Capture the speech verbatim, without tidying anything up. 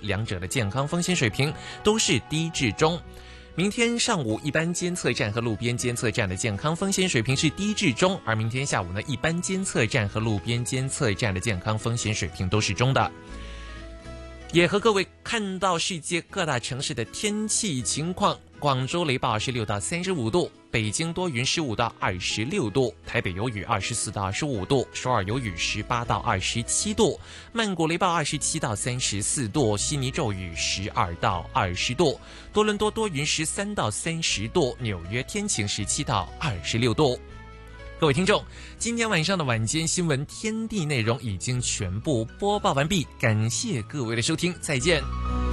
两者的健康风险水平都是低至中。明天上午一般监测站和路边监测站的健康风险水平是低至中，而明天下午呢，一般监测站和路边监测站的健康风险水平都是中的。也和各位看到世界各大城市的天气情况。广州雷暴二十六到三十五度，北京多云十五到二十六度，台北有雨二十四到二十五度，首尔有雨十八到二十七度，曼谷雷暴二十七到三十四度，悉尼骤雨十二到二十度，多伦多多云十三到三十度，纽约天晴十七到二十六度。各位听众，今天晚上的晚间新闻天地内容已经全部播报完毕，感谢各位的收听，再见。